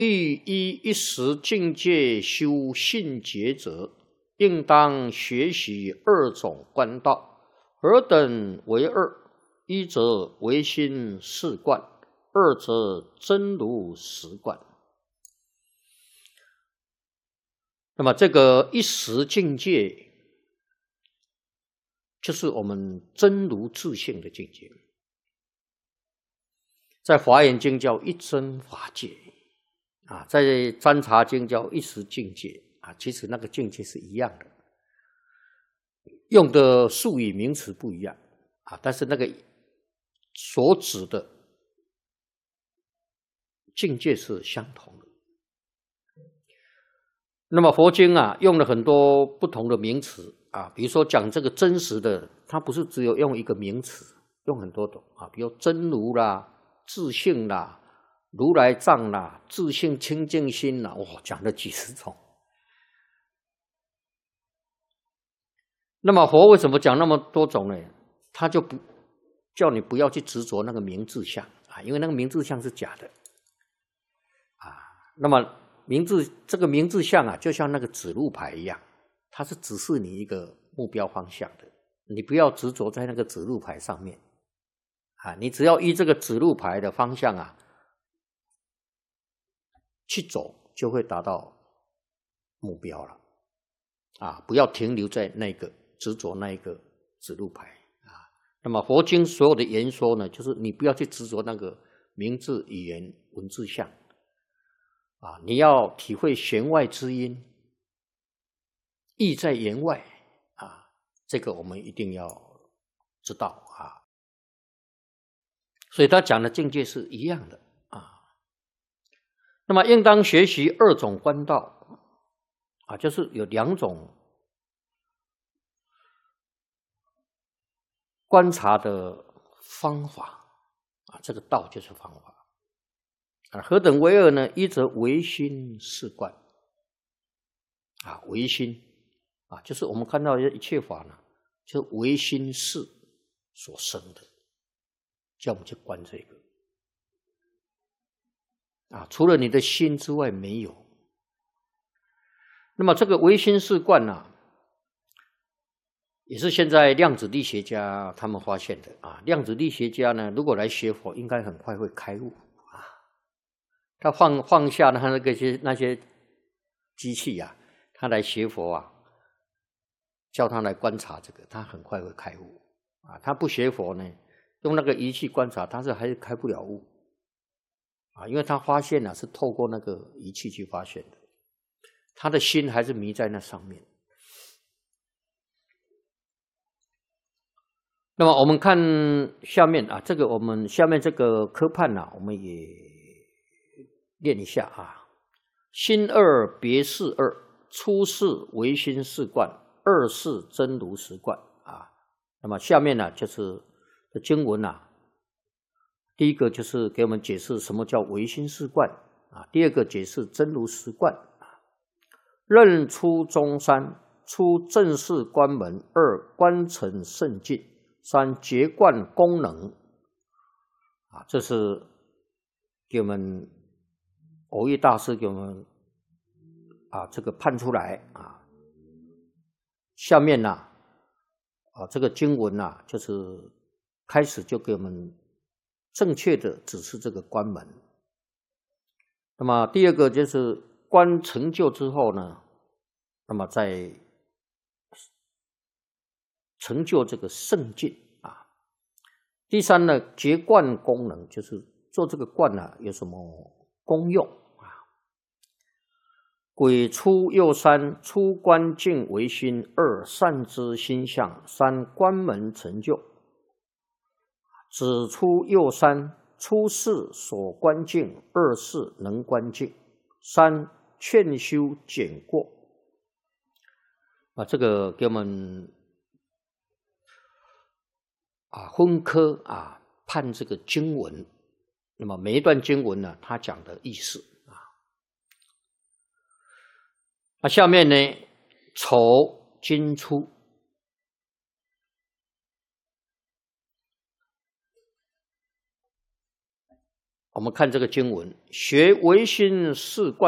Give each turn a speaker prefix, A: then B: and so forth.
A: 欲依一时境界修信觉者，应当学习二种观道。何等为二？一则唯心是观，二则真如实观。那么这个一时境界，就是我们真如自性的境界，在华严经叫一真法界啊，在占察经叫一时境界啊，其实那个境界是一样的，用的术语名词不一样啊，但是那个所指的境界是相同的。那么佛经啊，用了很多不同的名词啊，比如说讲这个真实的，它不是只有用一个名词，用很多种啊，比如真如啦、自性啦、如来藏啦、自性清净心啦，哇，讲了几十种。那么佛为什么讲那么多种呢？他就不叫你不要去执着那个名字相啊，因为那个名字相是假的啊。那么这个名字相啊，就像那个指路牌一样，它是指示你一个目标方向的，你不要执着在那个指路牌上面啊，你只要依这个指路牌的方向啊去走，就会达到目标了啊！不要停留在那个执着那一个指路牌啊。那么佛经所有的言说呢，就是你不要去执着那个名字、语言、文字相啊，你要体会弦外之音，意在言外啊，这个我们一定要知道啊。所以他讲的境界是一样的啊。那么应当学习二种观道啊，就是有两种观察的方法啊，这个道就是方法啊。何等为二呢？一则唯心是观啊，唯心啊，就是我们看到的一切法呢，就是唯心是所生的，叫我们去观这个啊，除了你的心之外没有。那么这个唯心是观啊，也是现在量子力学家他们发现的啊。量子力学家呢，如果来学佛，应该很快会开悟啊。他放下他那些机器啊，他来学佛啊，叫他来观察这个，他很快会开悟啊。他不学佛呢，用那个仪器观察，他还是开不了悟啊，因为他发现是透过那个仪器去发现的，他的心还是迷在那上面。那么我们看下面啊，我们下面这个科判我们也练一下啊。心二别事二，初世唯心是观，二世真如实观啊。那么下面呢，就是经文第一个就是给我们解释什么叫唯心是观啊，第二个解释真如实观啊。任出中三，出正式观门，二观成圣境，三觉观功能啊，这是给我们蕅益大师给我们这个判出来啊。下面这个经文就是开始就给我们正确的指示这个观门。那么第二个就是观成就之后呢，那么再成就这个圣境啊。第三呢，觉观功能，就是做这个观有什么功用啊？鬼出又三，出观境为心，二善知心相，三观门成就。子出又三，出世所观境，二是能观境，三劝修减过这个给我们分科判这个经文。那么每一段经文呢，它讲的意思下面呢，丑金出我们看这个经文，学唯心是观